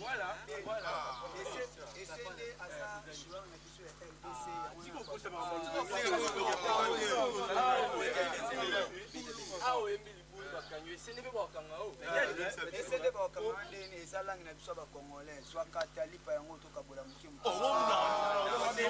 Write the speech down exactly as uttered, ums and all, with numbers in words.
Voilà, voilà. Et c'est à ça, je suis là, on a qui sur la L D C. Ah oui, c'est pas bakanga o. Ese de bakanga ndeni ezalanga na biso ba Congolais, soit katali pa yango to kabola mukimu.